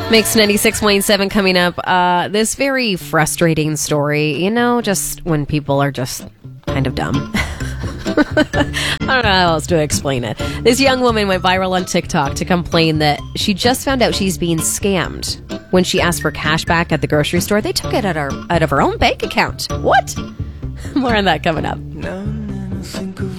Mix 96.7 coming up. This very frustrating story, just when people are just kind of dumb. I don't know how else to explain it. This young woman went viral on TikTok to complain that she just found out she's being scammed. When she asked for cash back at the grocery store, they took it out of her own bank account. What? More on that coming up. Now and then I think of